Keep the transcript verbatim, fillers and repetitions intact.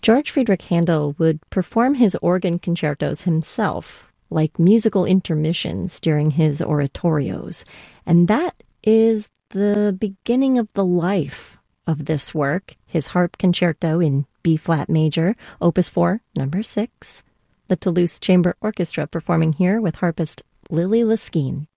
George Friedrich Handel would perform his organ concertos himself, like musical intermissions during his oratorios. And that is the beginning of the life of this work, his harp concerto in B-flat major, Opus four, number six. The Toulouse Chamber Orchestra performing here with harpist Lily Liskine.